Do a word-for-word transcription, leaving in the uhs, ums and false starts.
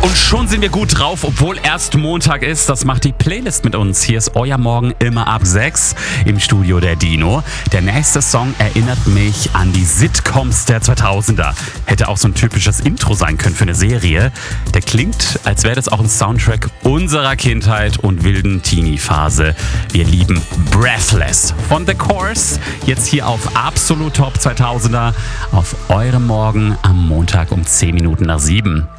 Und schon sind wir gut drauf, obwohl erst Montag ist. Das macht die Playlist mit uns. Hier ist euer Morgen immer ab sechs im Studio der Dino. Der nächste Song erinnert mich an die Sitcoms der zweitausender. Hätte auch so ein typisches Intro sein können für eine Serie. Der klingt, als wäre das auch ein Soundtrack unserer Kindheit und wilden Teenie-Phase. Wir lieben Breathless von The Course. Jetzt hier auf Absolut Top zweitausender auf eurem Morgen am Montag um zehn Minuten nach sieben.